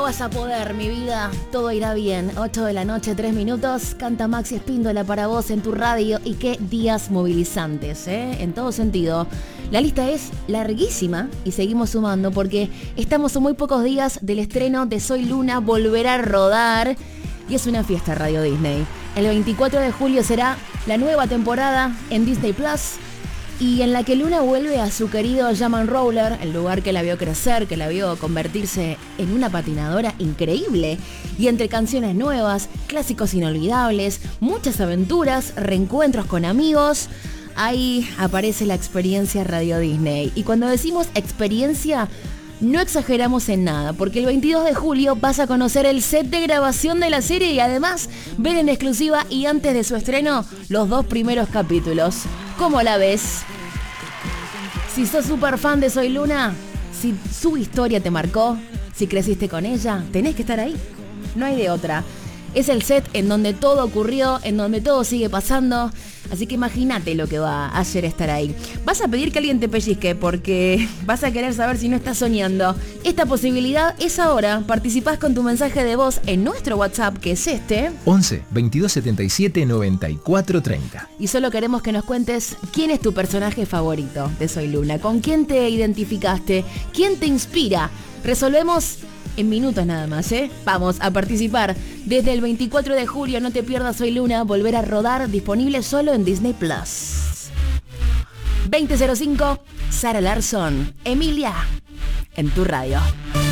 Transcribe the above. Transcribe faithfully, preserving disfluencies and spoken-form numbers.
vas a poder, mi vida. Todo irá bien. ocho de la noche, tres minutos. Canta Maxi Espíndola para vos en tu radio. Y qué días movilizantes, ¿eh? En todo sentido. La lista es larguísima y seguimos sumando porque estamos a muy pocos días del estreno de Soy Luna, volverá a rodar. Y es una fiesta Radio Disney. El veinticuatro de julio será la nueva temporada en Disney Plus. Y en la que Luna vuelve a su querido Jam and Roller, el lugar que la vio crecer, que la vio convertirse en una patinadora increíble. Y entre canciones nuevas, clásicos inolvidables, muchas aventuras, reencuentros con amigos, ahí aparece la experiencia Radio Disney. Y cuando decimos experiencia, no exageramos en nada, porque el veintidós de julio vas a conocer el set de grabación de la serie y además ver en exclusiva y antes de su estreno los dos primeros capítulos. ¿Cómo la ves? Si sos súper fan de Soy Luna, si su historia te marcó, si creciste con ella, tenés que estar ahí. No hay de otra. Es el set en donde todo ocurrió, en donde todo sigue pasando. Así que imagínate lo que va a hacer estar ahí. Vas a pedir que alguien te pellizque porque vas a querer saber si no estás soñando. Esta posibilidad es ahora. Participás con tu mensaje de voz en nuestro WhatsApp, que es este. once, veintidós setenta y siete, noventa y cuatro treinta. Y solo queremos que nos cuentes quién es tu personaje favorito de Soy Luna. ¿Con quién te identificaste? ¿Quién te inspira? Resolvemos en minutos nada más, ¿eh? Vamos a participar. Desde el veinticuatro de julio, no te pierdas Soy Luna, volver a rodar, disponible solo en Disney Plus. veinte cero cinco, Sara Larsson, Emilia, en tu radio.